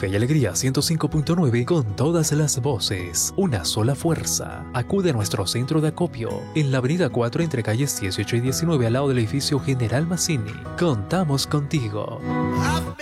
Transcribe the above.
Fe y Alegría 105.9 con todas las voces, una sola fuerza. Acude a nuestro centro de acopio en la avenida 4 entre calles 18 y 19 al lado del edificio General Mazzini. Contamos contigo.